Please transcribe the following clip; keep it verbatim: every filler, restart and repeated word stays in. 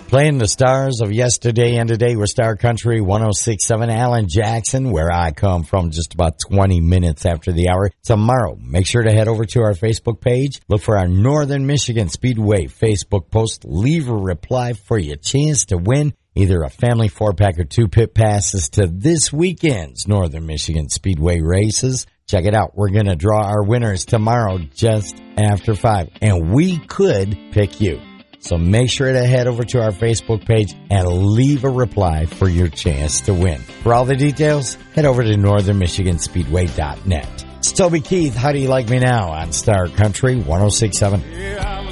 Playing the stars of yesterday and today with Star Country one oh six point seven. Alan Jackson, where I come from, just about twenty minutes after the hour. Tomorrow, make sure to head over to our Facebook page. Look for our Northern Michigan Speedway Facebook post. Leave a reply for your chance to win either a family four-pack or two pit passes to this weekend's Northern Michigan Speedway races. Check it out. We're going to draw our winners tomorrow just after five, and we could pick you. So make sure to head over to our Facebook page and leave a reply for your chance to win. For all the details, head over to northern michigan speedway dot net. It's Toby Keith. How do you like me now on Star Country one oh six point seven? Yeah.